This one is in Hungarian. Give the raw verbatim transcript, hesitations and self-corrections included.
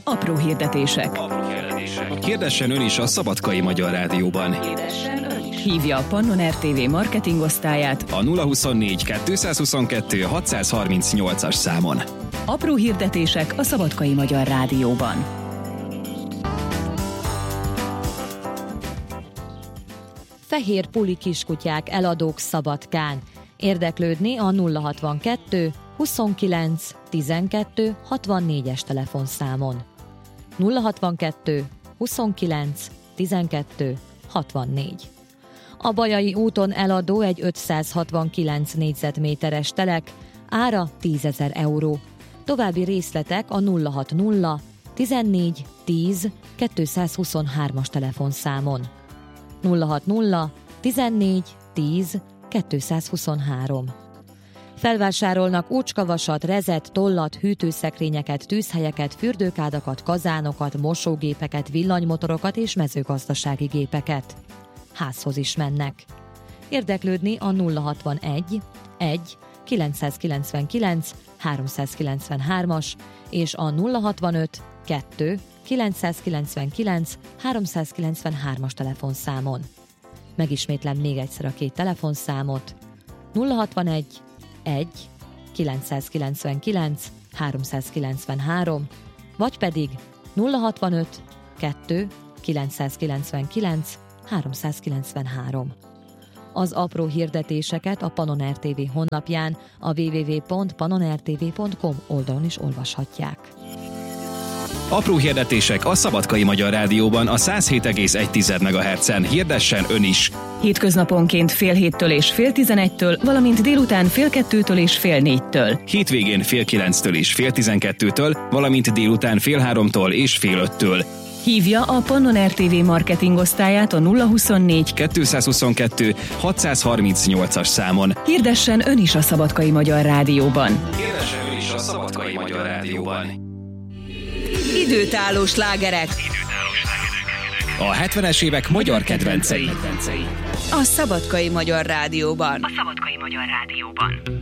Apró hirdetések. Apró hirdetések. Hirdessen ön is a Szabadkai Magyar Rádióban. Hívja a Pannon er té vé marketingosztályát A nulla huszonnégy kettőszázhuszonkettő hatszázharmincnyolcas számon. Apró hirdetések a Szabadkai Magyar Rádióban. Fehér puli kiskutyák eladók Szabadkán. Érdeklődni a nulla hatvankettő huszonkilenc tizenkettő hatvannégyes telefonszámon. nulla hatvankettő huszonkilenc tizenkettő hatvannégy. A Bajai úton eladó egy ötszázhatvankilenc négyzetméteres telek, ára tízezer euró. További részletek a nulla hatvanulla tizennégy tíz kétszázhuszonhármas telefonszámon. nulla hatvanulla tizennégy tíz kétszázhuszonhárom. Felvásárolnak ócskavasat, rezet, tollat, hűtőszekrényeket, tűzhelyeket, fürdőkádakat, kazánokat, mosógépeket, villanymotorokat és mezőgazdasági gépeket. Házhoz is mennek. Érdeklődni a nulla hatvanegy egy kilencszázkilencvenkilenc háromszázkilencvenhármas és a nulla hatvanöt kettő kilencszázkilencvenkilenc háromszázkilencvenhármas telefonszámon. Megismétlem még egyszer a két telefonszámot: nulla hatvanegy egy kilencszázkilencvenkilenc háromszázkilencvenhárom, vagy pedig nulla hatvanöt kettő kilencszázkilencvenkilenc háromszázkilencvenhárom. Az apró hirdetéseket a Pannon er té vé honlapján, a double-u double-u double-u pont pannon r t v pont com oldalon is olvashatják. Apró hirdetések a Szabadkai Magyar Rádióban a száz hét egész egy megahertzen. Hirdessen ön is! Hétköznaponként fél héttől és fél tizenegytől, valamint délután fél kettőtől és fél négytől. Hétvégén fél kilenctől és fél tizenkettőtől, valamint délután fél háromtól és fél öttől. Hívja a Pannon er té vé marketingosztályát a nulla huszonnégy kettőszázhuszonkettő hatszázharmincnyolcas számon. Hirdessen ön is a Szabadkai Magyar Rádióban. Hirdessen ön is a Szabadkai Magyar Rádióban. Időtálló slágerek. A hetvenes évek magyar kedvencei. A Szabadkai Magyar Rádióban. A Szabadkai Magyar Rádióban.